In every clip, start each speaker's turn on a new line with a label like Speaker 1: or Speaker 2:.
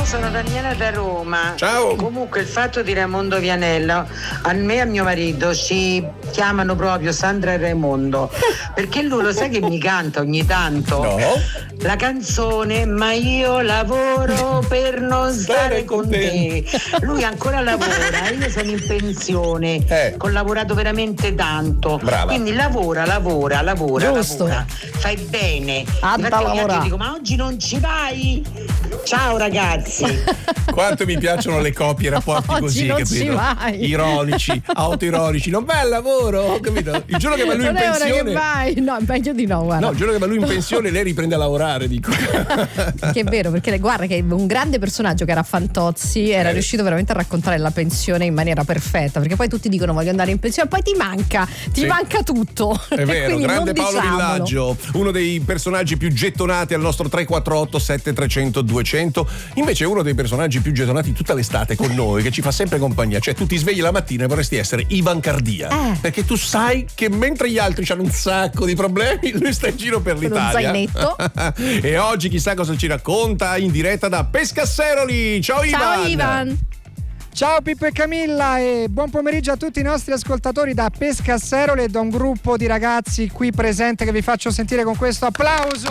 Speaker 1: sono Daniela da Roma.
Speaker 2: Ciao.
Speaker 1: Comunque il fatto di Raimondo Vianello, a me e a mio marito ci chiamano proprio Sandra e Raimondo, perché lui lo sai che mi canta ogni tanto?
Speaker 2: No.
Speaker 1: La canzone "Ma io lavoro per non stare con te". Lui ancora lavora, io sono in pensione, ho lavorato veramente tanto.
Speaker 2: Brava.
Speaker 1: Quindi lavora.
Speaker 3: Giusto.
Speaker 1: Fai bene.
Speaker 3: Anda a lavorare.
Speaker 1: Io dico, ma oggi non ci vai? Ciao ragazzi.
Speaker 2: Quanto mi piacciono le coppie, i rapporti
Speaker 3: Oggi
Speaker 2: così,
Speaker 3: non
Speaker 2: capito?
Speaker 3: ci vai.
Speaker 2: Ironici, autoironici. Non vai al lavoro, capito? Il giorno che va lui in
Speaker 3: non è ora
Speaker 2: pensione.
Speaker 3: che vai. No, meglio di no, guarda.
Speaker 2: No, il giorno che va lui in pensione lei riprende a lavorare, dico.
Speaker 3: Che è vero, perché guarda che un grande personaggio che era Fantozzi era riuscito veramente a raccontare la pensione in maniera perfetta, perché poi tutti dicono voglio andare in pensione, poi ti manca tutto.
Speaker 2: È vero,
Speaker 3: quindi
Speaker 2: grande
Speaker 3: non
Speaker 2: Paolo
Speaker 3: diciamolo.
Speaker 2: Villaggio, uno dei personaggi più gettonati al nostro 348 7300 200. Invece è uno dei personaggi più gettonati tutta l'estate con noi, che ci fa sempre compagnia. Cioè tu ti svegli la mattina e vorresti essere Ivan Cardia, perché tu sai che mentre gli altri hanno un sacco di problemi, lui sta in giro per l'Italia.
Speaker 3: zainetto.
Speaker 2: E oggi chissà cosa ci racconta in diretta da Pescasseroli. Ciao Ivan.
Speaker 3: Ciao Ivan.
Speaker 4: Ciao Pippo e Camilla e buon pomeriggio a tutti i nostri ascoltatori da Pescasseroli e da un gruppo di ragazzi qui presente che vi faccio sentire con questo applauso.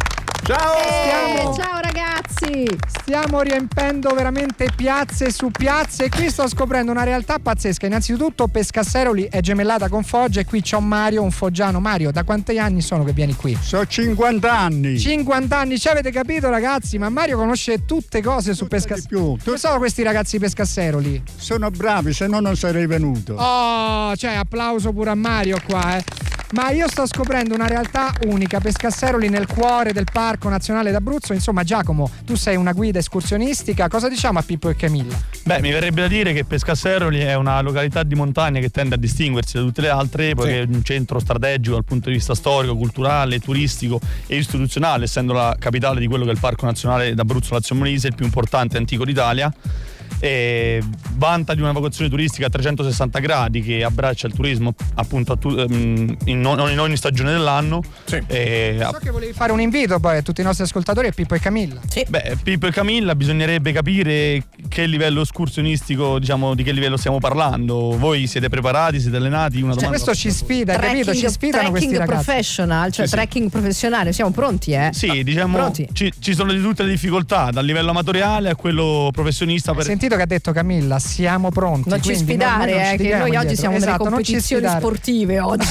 Speaker 2: Ciao!
Speaker 3: Ciao ragazzi!
Speaker 4: Stiamo riempendo veramente piazze su piazze e qui sto scoprendo una realtà pazzesca. Innanzitutto Pescasseroli è gemellata con Foggia e qui c'ho Mario, un foggiano. Mario, da quanti anni sono che vieni qui?
Speaker 5: Sono 50 anni.
Speaker 4: 50 anni, ci avete capito ragazzi? Ma Mario conosce tutte cose su Pescasseroli. Dove sono questi ragazzi Pescasseroli?
Speaker 5: Sono bravi, se no non sarei venuto.
Speaker 4: Oh, cioè applauso pure a Mario qua, Ma io sto scoprendo una realtà unica, Pescasseroli nel cuore del Parco Nazionale d'Abruzzo. Insomma, Giacomo, tu sei una guida escursionistica, cosa diciamo a Pippo e Camilla?
Speaker 6: Beh, mi verrebbe da dire che Pescasseroli è una località di montagna che tende a distinguersi da tutte le altre, poiché è un centro strategico dal punto di vista storico, culturale, turistico e istituzionale, essendo la capitale di quello che è il Parco Nazionale d'Abruzzo Lazio Molise, il più importante e antico d'Italia. E vanta di una vocazione turistica a 360 gradi che abbraccia il turismo appunto in ogni stagione dell'anno.
Speaker 4: So che volevi fare un invito poi a tutti i nostri ascoltatori, a Pippo e Camilla.
Speaker 6: Beh, Pippo e Camilla, bisognerebbe capire che livello escursionistico, diciamo, di che livello stiamo parlando. Voi siete preparati, siete allenati? Una domanda.
Speaker 4: Questo ci sfida, hai capito? Ci sfidano questi ragazzi.
Speaker 3: Professional, cioè trekking professionale, siamo pronti,
Speaker 6: Sì, diciamo
Speaker 3: pronti.
Speaker 6: Ci sono di tutte le difficoltà, dal livello amatoriale a quello professionista.
Speaker 4: Hai sentito che ha detto Camilla? Siamo pronti.
Speaker 3: Non ci sfidare, che noi oggi siamo nelle competizioni sportive oggi.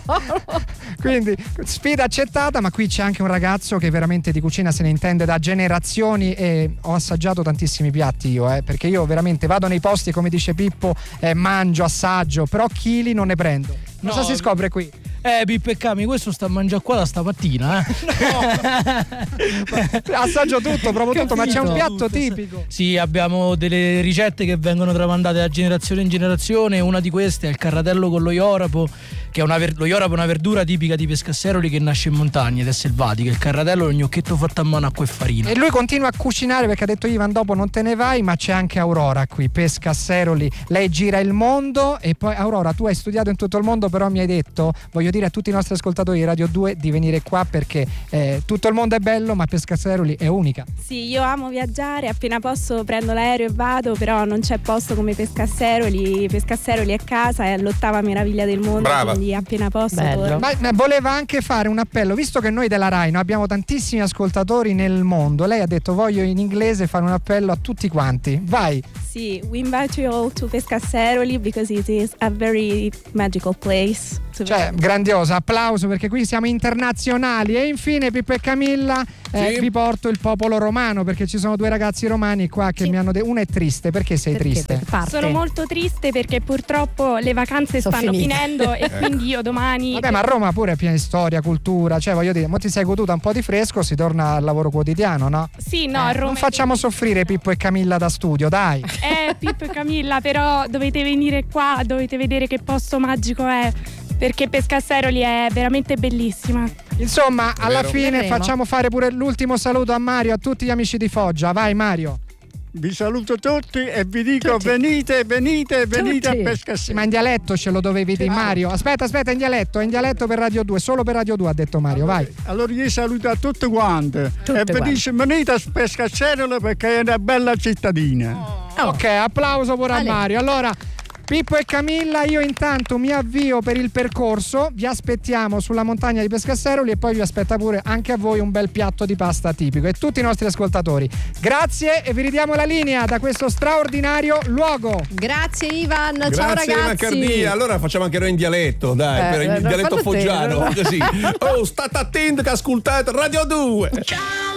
Speaker 4: Quindi sfida accettata, ma qui c'è anche un ragazzo che veramente di cucina se ne intende da generazioni e ho assaggiato tantissimi piatti io, perché io veramente vado nei posti, come dice Pippo, mangio, assaggio, però chili non ne prendo. Cosa si scopre qui?
Speaker 7: Pippo e Cami, questo sta a mangiare qua da stamattina,
Speaker 4: Assaggio tutto, provo tutto, ma c'è un piatto tipico.
Speaker 7: Sì, abbiamo delle ricette che vengono tramandate da generazione in generazione. Una di queste è il carratello con lo iorapo, che è lo iorapo è una verdura tipica di Pescasseroli che nasce in montagna ed è selvatica. Il carratello è un gnocchietto fatto a mano, acqua e farina.
Speaker 4: E lui continua a cucinare perché ha detto Ivan dopo non te ne vai, ma c'è anche Aurora qui, Pescasseroli. Lei gira il mondo e poi Aurora, tu hai studiato in tutto il mondo, però mi hai detto, voglio dire a tutti i nostri ascoltatori di Radio 2 di venire qua perché tutto il mondo è bello, ma Pescasseroli è unica.
Speaker 8: Sì, io amo viaggiare, appena posso prendo l'aereo e vado, però non c'è posto come Pescasseroli. Pescasseroli è casa, è l'8ª meraviglia del mondo.
Speaker 2: Brava.
Speaker 8: Quindi appena posso.
Speaker 4: Ma voleva anche fare un appello, visto che noi della Rai abbiamo tantissimi ascoltatori nel mondo. Lei ha detto voglio in inglese fare un appello a tutti quanti. Vai.
Speaker 8: Sì, we invite you all to Pescasseroli because it is a very magical place.
Speaker 4: Cioè, grandiosa, applauso perché qui siamo internazionali. E infine Pippo e Camilla, vi porto il popolo romano perché ci sono due ragazzi romani qua che mi hanno detto. Una è triste, perché sei triste?
Speaker 8: Sono molto triste perché purtroppo le vacanze stanno finendo e quindi io domani.
Speaker 4: Vabbè, ma a Roma pure è piena di storia, cultura, cioè voglio dire, mo ti sei goduta un po' di fresco, si torna al lavoro quotidiano, no?
Speaker 8: Sì, no, a Roma.
Speaker 4: Non facciamo soffrire Pippo e Camilla da studio, dai.
Speaker 8: Pippo e Camilla, però dovete venire qua, dovete vedere che posto magico è, perché Pescasseroli è veramente bellissima.
Speaker 4: Insomma, alla fine
Speaker 3: Verremo.
Speaker 4: facciamo fare pure l'ultimo saluto a Mario, a tutti gli amici di Foggia. Vai Mario.
Speaker 5: Vi saluto tutti e vi dico venite a Pescassero.
Speaker 4: Ma in dialetto ce lo dovevi dire, Mario. Aspetta, in dialetto per Radio 2, solo per Radio 2 ha detto Mario, vai.
Speaker 5: Allora io saluto a tutti quanti e vi dico venite a Pescassero perché è una bella cittadina.
Speaker 4: Ok, applauso pure a Mario. Allora, Pippo e Camilla, io intanto mi avvio per il percorso, vi aspettiamo sulla montagna di Pescasseroli e poi vi aspetta pure anche a voi un bel piatto di pasta tipico e tutti i nostri ascoltatori. Grazie e vi ridiamo la linea da questo straordinario luogo.
Speaker 3: Grazie Ivan,
Speaker 2: grazie,
Speaker 3: ciao ragazzi.
Speaker 2: Cardia. Allora facciamo anche noi in dialetto, dai, per il dialetto foggiano. Così. Oh, state attenti che ascoltate Radio 2.
Speaker 1: Ciao!